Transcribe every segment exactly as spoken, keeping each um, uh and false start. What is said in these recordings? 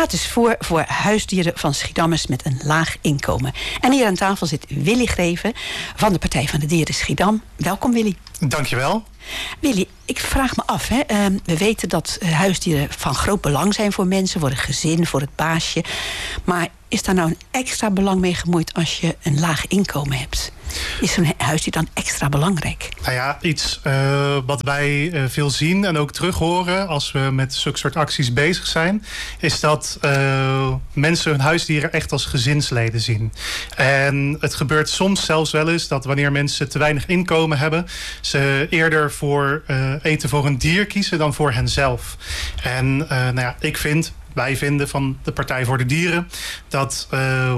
Gratis voer voor huisdieren van Schiedammers met een laag inkomen. En hier aan tafel zit Willy Greven van de Partij van de Dieren Schiedam. Welkom, Willy. Dankjewel. Willy, ik vraag me af. Hè, uh, we weten dat huisdieren van groot belang zijn voor mensen, voor het gezin, voor het baasje. Maar is daar nou een extra belang mee gemoeid als je een laag inkomen hebt? Is zo'n huisdier dan extra belangrijk? Nou ja, iets uh, wat wij uh, veel zien en ook terug horen als we met zulke soort acties bezig zijn, is dat uh, mensen hun huisdieren echt als gezinsleden zien. En het gebeurt soms zelfs wel eens dat wanneer mensen te weinig inkomen hebben, ze eerder voor uh, eten voor een dier kiezen dan voor henzelf. En uh, nou ja, ik vind, wij vinden van de Partij voor de Dieren dat Uh,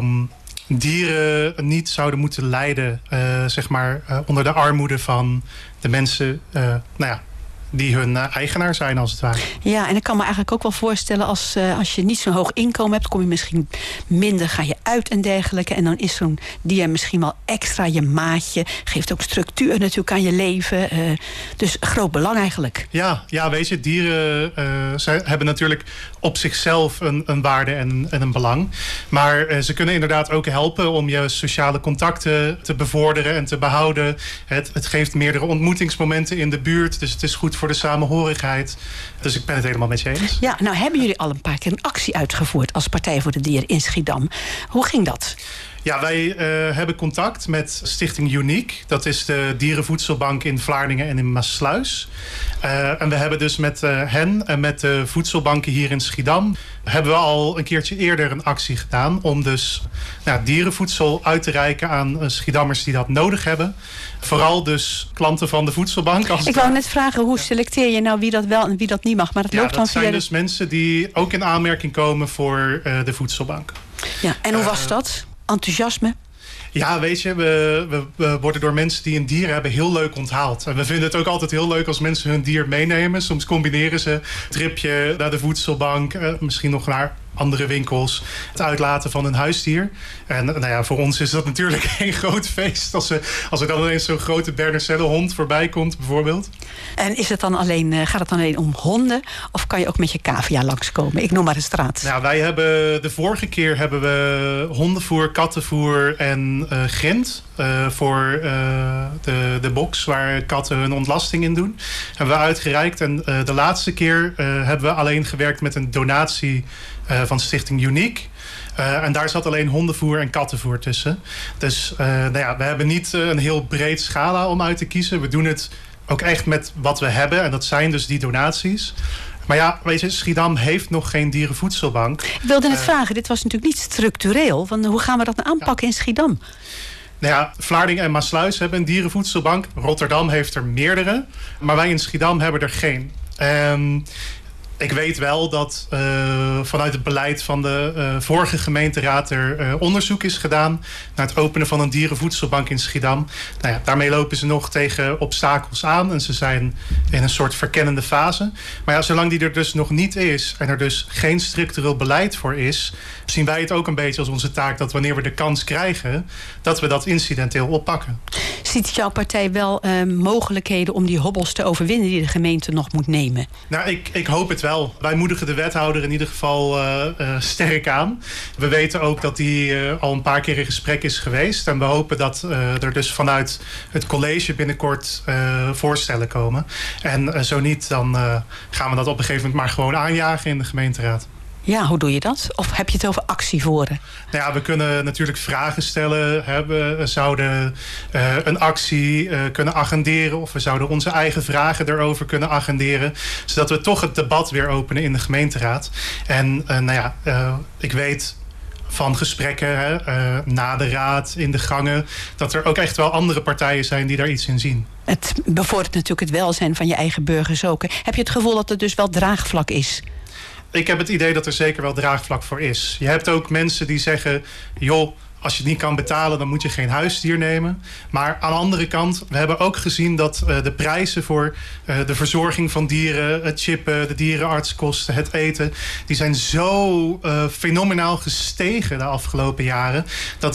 dieren niet zouden moeten lijden uh, zeg maar, uh, onder de armoede van de mensen uh, nou ja, die hun uh, eigenaar zijn, als het ware. Ja, en ik kan me eigenlijk ook wel voorstellen, als, uh, als je niet zo'n hoog inkomen hebt, kom je misschien minder, ga je uit en dergelijke. En dan is zo'n dier misschien wel extra je maatje. Geeft ook structuur natuurlijk aan je leven. Uh, dus groot belang eigenlijk. Ja, ja, weet je, dieren uh, zij hebben natuurlijk op zichzelf een, een waarde en, en een belang. Maar uh, ze kunnen inderdaad ook helpen om je sociale contacten te bevorderen en te behouden. Het, het geeft meerdere ontmoetingsmomenten in de buurt. Dus het is goed voor de samenhorigheid. Dus ik ben het helemaal met je eens. Ja, nou hebben jullie al een paar keer een actie uitgevoerd als Partij voor de Dieren in Schiedam. Hoe ging dat? Ja, wij uh, hebben contact met Stichting Uniek. Dat is de dierenvoedselbank in Vlaardingen en in Maassluis. Uh, en we hebben dus met uh, hen en met de voedselbanken hier in Schiedam hebben we al een keertje eerder een actie gedaan om dus nou, dierenvoedsel uit te reiken aan uh, Schiedammers die dat nodig hebben. Vooral dus klanten van de voedselbank. Als ik wou net vragen, hoe selecteer je nou wie dat wel en wie dat niet mag? Maar dat ja, loopt dan dat via zijn de... dus mensen die ook in aanmerking komen voor uh, de voedselbank. Ja, en hoe Uh, was dat? Enthousiasme? Ja, weet je, we, we, we worden door mensen die een dier hebben heel leuk onthaald. En we vinden het ook altijd heel leuk als mensen hun dier meenemen. Soms combineren ze een tripje naar de voedselbank, uh, misschien nog naar andere winkels, het uitlaten van een huisdier. En nou ja, voor ons is dat natuurlijk geen groot feest als, ze, als er dan ineens zo'n grote Berner hond voorbij komt, bijvoorbeeld. En is het dan alleen, gaat het dan alleen om honden? Of kan je ook met je cavia langskomen? Ik noem maar een straat. Nou, wij hebben de vorige keer hebben we hondenvoer, kattenvoer en uh, grind uh, voor uh, de, de box waar katten hun ontlasting in doen. Hebben we uitgereikt. En uh, de laatste keer uh, hebben we alleen gewerkt met een donatie Uh, van Stichting Uniek. Uh, en daar zat alleen hondenvoer en kattenvoer tussen. Dus uh, nou ja, we hebben niet uh, een heel breed scala om uit te kiezen. We doen het ook echt met wat we hebben. En dat zijn dus die donaties. Maar ja, weet je, Schiedam heeft nog geen dierenvoedselbank. Ik wilde net uh, vragen, dit was natuurlijk niet structureel. Van, hoe gaan we dat nou aanpakken ja. in Schiedam? Nou ja, Vlaardingen en Maassluis hebben een dierenvoedselbank. Rotterdam heeft er meerdere. Maar wij in Schiedam hebben er geen. Um, Ik weet wel dat uh, vanuit het beleid van de uh, vorige gemeenteraad er uh, onderzoek is gedaan naar het openen van een dierenvoedselbank in Schiedam. Nou ja, daarmee lopen ze nog tegen obstakels aan en ze zijn in een soort verkennende fase. Maar ja, zolang die er dus nog niet is en er dus geen structureel beleid voor is, zien wij het ook een beetje als onze taak dat wanneer we de kans krijgen, dat we dat incidenteel oppakken. Ziet jouw partij wel uh, mogelijkheden om die hobbels te overwinnen die de gemeente nog moet nemen? Nou, ik, ik hoop het wel. Wij moedigen de wethouder in ieder geval uh, uh, sterk aan. We weten ook dat die uh, al een paar keer in gesprek is geweest. En we hopen dat uh, er dus vanuit het college binnenkort uh, voorstellen komen. En uh, zo niet, dan uh, gaan we dat op een gegeven moment maar gewoon aanjagen in de gemeenteraad. Ja, hoe doe je dat? Of heb je het over actievoeren? Nou ja, we kunnen natuurlijk vragen stellen. Hè. We zouden uh, een actie uh, kunnen agenderen. Of we zouden onze eigen vragen erover kunnen agenderen. Zodat we toch het debat weer openen in de gemeenteraad. En uh, nou ja, uh, ik weet van gesprekken hè, uh, na de raad, in de gangen, dat er ook echt wel andere partijen zijn die daar iets in zien. Het bevordert natuurlijk het welzijn van je eigen burgers ook. Heb je het gevoel dat er dus wel draagvlak is? Ik heb het idee dat er zeker wel draagvlak voor is. Je hebt ook mensen die zeggen, joh, als je het niet kan betalen, dan moet je geen huisdier nemen. Maar aan de andere kant, we hebben ook gezien dat uh, de prijzen voor uh, de verzorging van dieren, het chippen, de dierenartskosten, het eten, die zijn zo uh, fenomenaal gestegen de afgelopen jaren, dat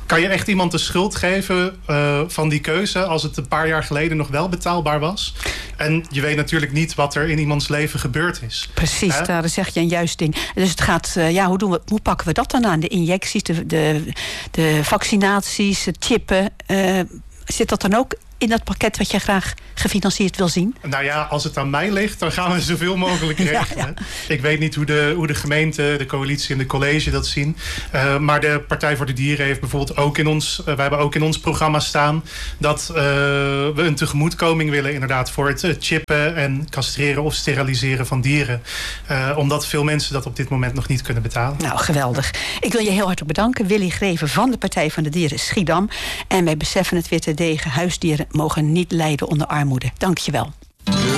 kan je echt iemand de schuld geven uh, van die keuze als het een paar jaar geleden nog wel betaalbaar was? En je weet natuurlijk niet wat er in iemands leven gebeurd is. Precies, uh, daar zeg je een juist ding. Dus het gaat, uh, ja, hoe, doen we, hoe pakken we dat dan aan? De injecties, de, de, de vaccinaties, het chippen. Uh, zit dat dan ook in dat pakket wat jij graag gefinancierd wil zien? Nou ja, als het aan mij ligt, dan gaan we zoveel mogelijk regelen. Ja, ja. Ik weet niet hoe de, hoe de gemeente, de coalitie en de college dat zien. Uh, maar de Partij voor de Dieren heeft bijvoorbeeld ook in ons... Uh, we hebben ook in ons programma staan dat uh, we een tegemoetkoming willen inderdaad voor het uh, chippen en castreren of steriliseren van dieren. Uh, omdat veel mensen dat op dit moment nog niet kunnen betalen. Nou, geweldig. Ik wil je heel hartelijk bedanken. Willy Greven van de Partij van de Dieren Schiedam. En wij beseffen het weer terdege, huisdieren mogen niet lijden onder armoede. Dank je wel.